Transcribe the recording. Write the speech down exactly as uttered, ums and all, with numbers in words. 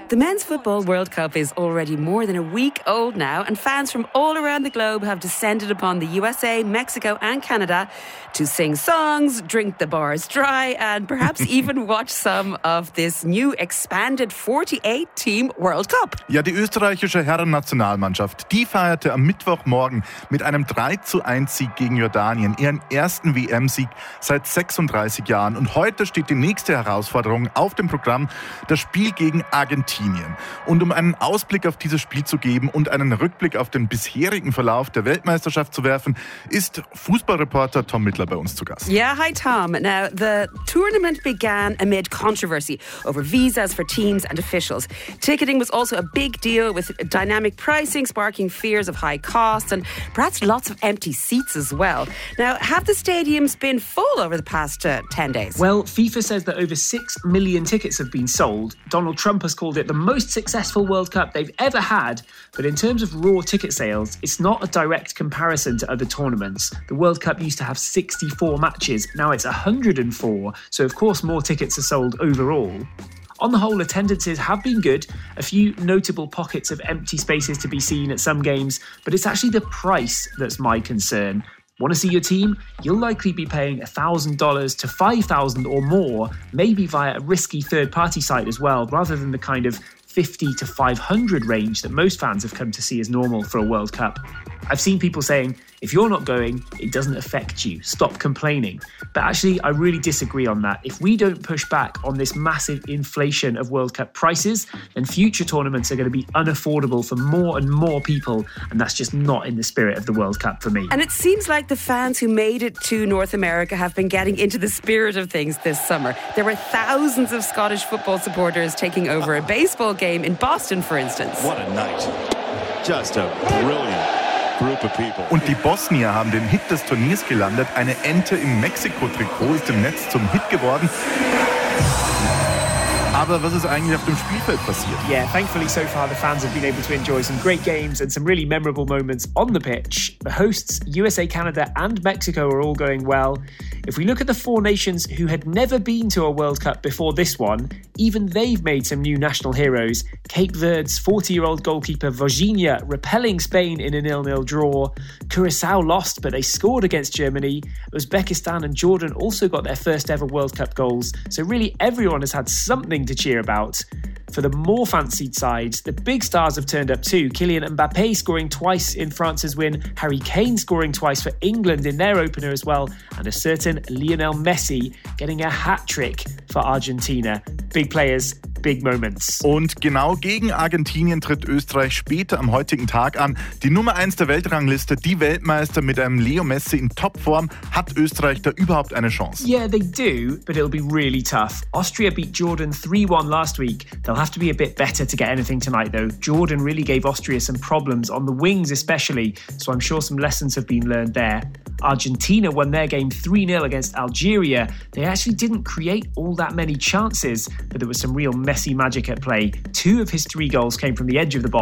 The Men's Football World Cup is already more than a week old now, and fans from all around the globe have descended upon the U S A, Mexico and Canada to sing songs, drink the bars dry and perhaps even watch some of this new expanded forty-eight team World Cup. Ja, die österreichische Herren-Nationalmannschaft, die feierte am Mittwochmorgen mit einem drei zu eins Sieg gegen Jordanien ihren ersten W M-Sieg seit sechsunddreißig Jahren. Und heute steht die nächste Herausforderung auf dem Programm, das Spiel gegen Argentinien. Und um einen Ausblick auf dieses Spiel zu geben und einen Rückblick auf den bisherigen Verlauf der Weltmeisterschaft zu werfen, ist Fußballreporter Tom Mittler bei uns zu Gast. Yeah, hi Tom. Now, the tournament began amid controversy over visas for teams and officials. Ticketing was also a big deal, with dynamic pricing sparking fears of high costs and perhaps lots of empty seats as well. Now, have the stadiums been full over the past uh, ten days? Well, FIFA says that over six million tickets have been sold. Donald Trump has called it the most successful World Cup they've ever had. But in terms of raw ticket sales, it's not a direct comparison to other tournaments. The World Cup used to have sixty-four matches. Now it's one hundred four. So, of course, more tickets are sold overall. On the whole, attendances have been good. A few notable pockets of empty spaces to be seen at some games. But it's actually the price that's my concern. Want to see your team? You'll likely be paying one thousand dollars to five thousand dollars or more, maybe via a risky third-party site as well, rather than the kind of fifty to five hundred range that most fans have come to see as normal for a World Cup. I've seen people saying, if you're not going, it doesn't affect you. Stop complaining. But actually, I really disagree on that. If we don't push back on this massive inflation of World Cup prices, then future tournaments are going to be unaffordable for more and more people. And that's just not in the spirit of the World Cup for me. And it seems like the fans who made it to North America have been getting into the spirit of things this summer. There were thousands of Scottish football supporters taking over a baseball game in Boston, for instance. What a night. Just a brilliant group of people. Und die Bosnier haben den Hit des Turniers gelandet. Eine Ente im Mexiko-Trikot ist im Netz zum Hit geworden. Aber was ist eigentlich auf dem Spielfeld passiert? Yeah, thankfully so far the fans have been able to enjoy some great games and some really memorable moments on the pitch. The hosts, U S A, Canada and Mexico, are all going well. If we look at the four nations who had never been to a World Cup before this one, even they've made some new national heroes. Cape Verde's forty-year-old goalkeeper Vozinha repelling Spain in a nil-nil draw. Curacao lost, but they scored against Germany. Uzbekistan and Jordan also got their first ever World Cup goals. So really everyone has had something to cheer about. For the more fancied sides, the big stars have turned up too. Kylian Mbappe scoring twice in France's win, Harry Kane scoring twice for England in their opener as well, and a certain Lionel Messi getting a hat-trick for Argentina. Big players, big moments. Und genau gegen Argentinien tritt Österreich später am heutigen Tag an. Die Nummer eins der Weltrangliste, die Weltmeister mit einem Leo Messi in Topform. Hat Österreich da überhaupt eine Chance? Yeah, they do, but it'll be really tough. Austria beat Jordan three one last week. They'll have to be a bit better to get anything tonight, though. Jordan really gave Austria some problems, on the wings especially, so I'm sure some lessons have been learned there. Argentina won their game three nil against Algeria. They actually didn't create all that many chances, but there was some real Messi magic at play. Two of his three goals came from the edge of the box.